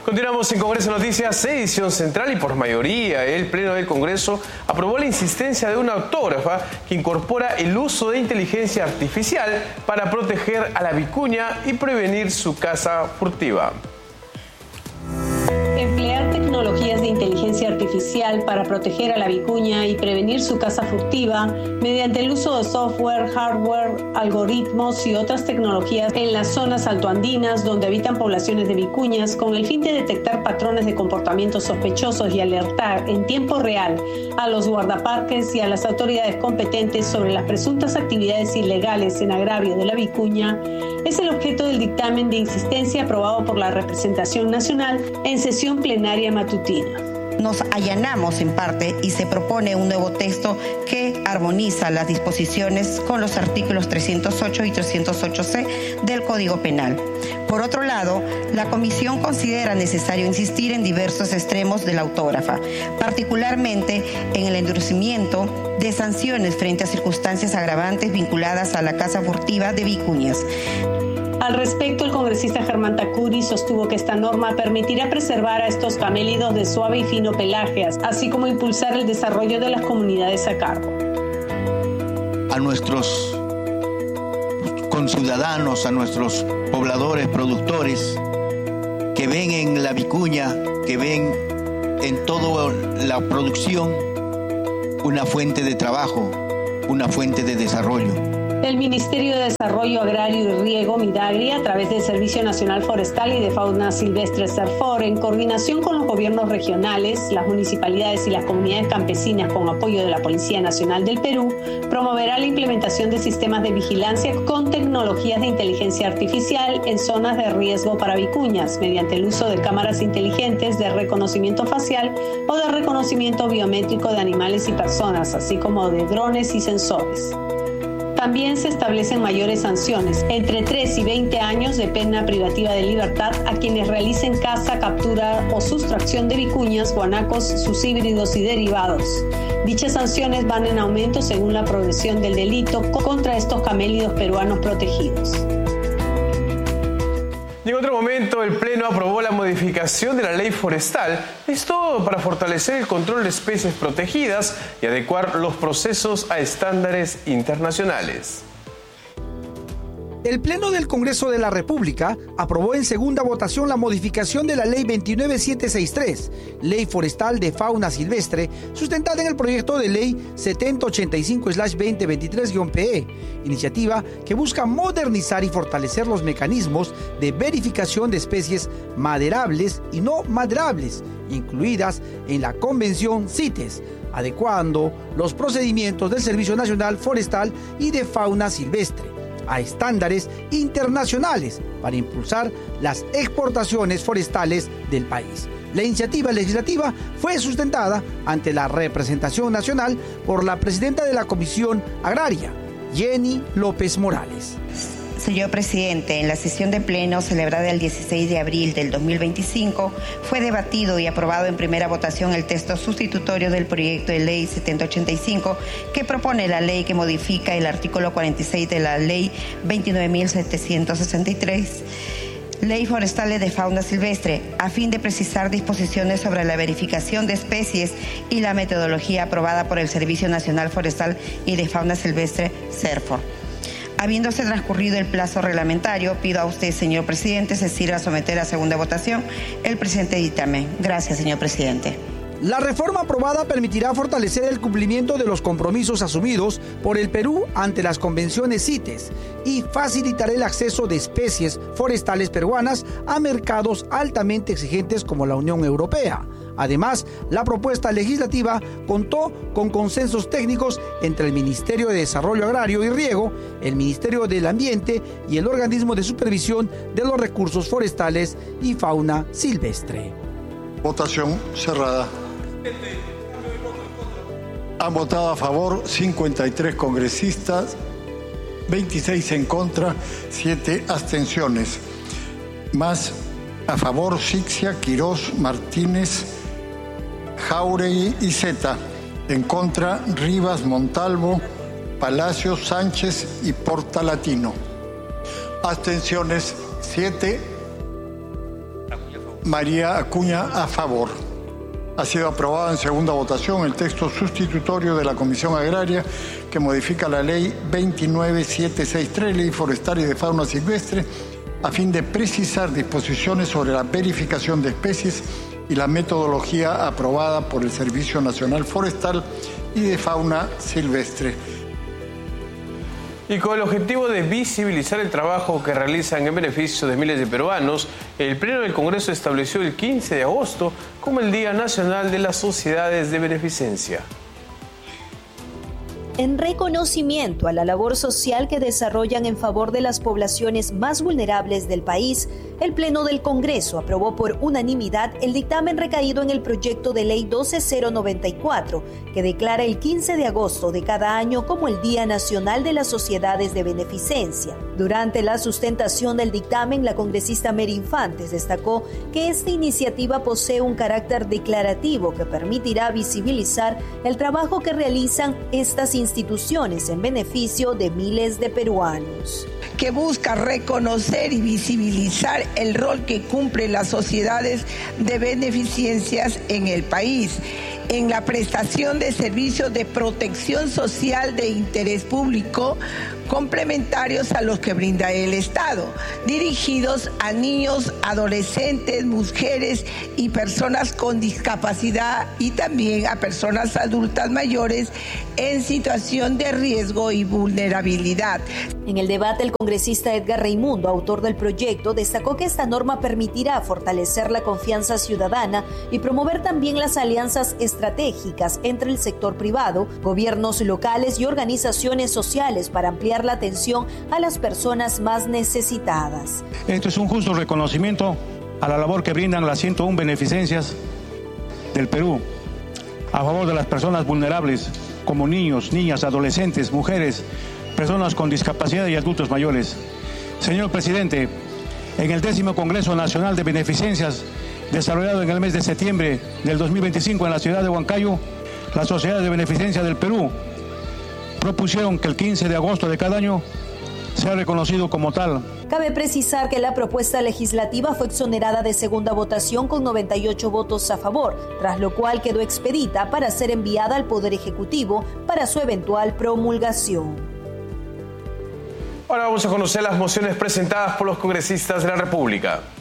Continuamos en Congreso Noticias, edición central, y por mayoría el Pleno del Congreso aprobó la insistencia de una autógrafa que incorpora el uso de inteligencia artificial para proteger a la vicuña y prevenir su caza furtiva. Emplear tecnologías de inteligencia artificial para proteger a la vicuña y prevenir su caza furtiva mediante el uso de software, hardware, algoritmos y otras tecnologías en las zonas altoandinas donde habitan poblaciones de vicuñas con el fin de detectar patrones de comportamientos sospechosos y alertar en tiempo real a los guardaparques y a las autoridades competentes sobre las presuntas actividades ilegales en agravio de la vicuña es el objeto del dictamen de insistencia aprobado por la representación nacional en sesión plenaria matutina. Nos allanamos en parte y se propone un nuevo texto que armoniza las disposiciones con los artículos 308 y 308C del Código Penal. Por otro lado, la Comisión considera necesario insistir en diversos extremos de la autógrafa, particularmente en el endurecimiento de sanciones frente a circunstancias agravantes vinculadas a la caza furtiva de vicuñas. Al respecto, el congresista Germán Tacuri sostuvo que esta norma permitirá preservar a estos camélidos de suave y fino pelaje, así como impulsar el desarrollo de las comunidades a cargo. A nuestros conciudadanos, a nuestros pobladores, productores, que ven en la vicuña, que ven en toda la producción una fuente de trabajo, una fuente de desarrollo. El Ministerio de Desarrollo Agrario y Riego, Midagri, a través del Servicio Nacional Forestal y de Fauna Silvestre, SERFOR, en coordinación con los gobiernos regionales, las municipalidades y las comunidades campesinas con apoyo de la Policía Nacional del Perú, promoverá la implementación de sistemas de vigilancia con tecnologías de inteligencia artificial en zonas de riesgo para vicuñas, mediante el uso de cámaras inteligentes de reconocimiento facial o de reconocimiento biométrico de animales y personas, así como de drones y sensores. También se establecen mayores sanciones, entre 3 y 20 años de pena privativa de libertad a quienes realicen caza, captura o sustracción de vicuñas, guanacos, sus híbridos y derivados. Dichas sanciones van en aumento según la progresión del delito contra estos camélidos peruanos protegidos. Y en otro momento, el Pleno aprobó la modificación de la ley forestal, esto para fortalecer el control de especies protegidas y adecuar los procesos a estándares internacionales. El Pleno del Congreso de la República aprobó en segunda votación la modificación de la Ley 29763, Ley Forestal de Fauna Silvestre, sustentada en el proyecto de Ley 7085/2023-PE, iniciativa que busca modernizar y fortalecer los mecanismos de verificación de especies maderables y no maderables, incluidas en la Convención CITES, adecuando los procedimientos del Servicio Nacional Forestal y de Fauna Silvestre a estándares internacionales para impulsar las exportaciones forestales del país. La iniciativa legislativa fue sustentada ante la representación nacional por la presidenta de la Comisión Agraria, Jenny López Morales. Señor presidente, en la sesión de pleno celebrada el 16 de abril del 2025, fue debatido y aprobado en primera votación el texto sustitutorio del proyecto de ley 7085, que propone la ley que modifica el artículo 46 de la ley 29.763, Ley Forestal de Fauna Silvestre, a fin de precisar disposiciones sobre la verificación de especies y la metodología aprobada por el Servicio Nacional Forestal y de Fauna Silvestre, SERFOR. Habiéndose transcurrido el plazo reglamentario, pido a usted, señor presidente, se sirva a someter a segunda votación el presente dictamen. Gracias, señor presidente. La reforma aprobada permitirá fortalecer el cumplimiento de los compromisos asumidos por el Perú ante las convenciones CITES y facilitará el acceso de especies forestales peruanas a mercados altamente exigentes como la Unión Europea. Además, la propuesta legislativa contó con consensos técnicos entre el Ministerio de Desarrollo Agrario y Riego, el Ministerio del Ambiente y el Organismo de Supervisión de los Recursos Forestales y Fauna Silvestre. Votación cerrada. Han votado a favor 53 congresistas, 26 en contra, 7 abstenciones. Más a favor Sixia, Quirós, Martínez, Jáuregui y Zeta. En contra Rivas, Montalvo, Palacios, Sánchez y Portalatino. Abstenciones 7. María Acuña a favor. Ha sido aprobado en segunda votación el texto sustitutorio de la Comisión Agraria que modifica la Ley 29763, Ley Forestal y de Fauna Silvestre, a fin de precisar disposiciones sobre la verificación de especies y la metodología aprobada por el Servicio Nacional Forestal y de Fauna Silvestre. Y con el objetivo de visibilizar el trabajo que realizan en beneficio de miles de peruanos, el Pleno del Congreso estableció el 15 de agosto como el Día Nacional de las Sociedades de Beneficencia. En reconocimiento a la labor social que desarrollan en favor de las poblaciones más vulnerables del país, el Pleno del Congreso aprobó por unanimidad el dictamen recaído en el proyecto de ley 12094, que declara el 15 de agosto de cada año como el Día Nacional de las Sociedades de Beneficencia. Durante la sustentación del dictamen, la congresista Mary Infantes destacó que esta iniciativa posee un carácter declarativo que permitirá visibilizar el trabajo que realizan estas instituciones en beneficio de miles de peruanos. Que busca reconocer y visibilizar el rol que cumplen las sociedades de beneficencias en el país, en la prestación de servicios de protección social de interés público, complementarios a los que brinda el Estado, dirigidos a niños, adolescentes, mujeres y personas con discapacidad y también a personas adultas mayores en situación de riesgo y vulnerabilidad. En el debate, el congresista Edgar Raimundo, autor del proyecto, destacó que esta norma permitirá fortalecer la confianza ciudadana y promover también las alianzas estratégicas entre el sector privado, gobiernos locales y organizaciones sociales para ampliar la atención a las personas más necesitadas. Esto es un justo reconocimiento a la labor que brindan las 101 beneficencias del Perú a favor de las personas vulnerables como niños, niñas, adolescentes, mujeres, personas con discapacidad y adultos mayores. Señor presidente, en el 10º Congreso Nacional de Beneficencias, desarrollado en el mes de septiembre del 2025 en la ciudad de Huancayo, las sociedades de beneficencia del Perú propusieron que el 15 de agosto de cada año sea reconocido como tal. Cabe precisar que la propuesta legislativa fue exonerada de segunda votación con 98 votos a favor, tras lo cual quedó expedita para ser enviada al Poder Ejecutivo para su eventual promulgación. Ahora vamos a conocer las mociones presentadas por los congresistas de la República.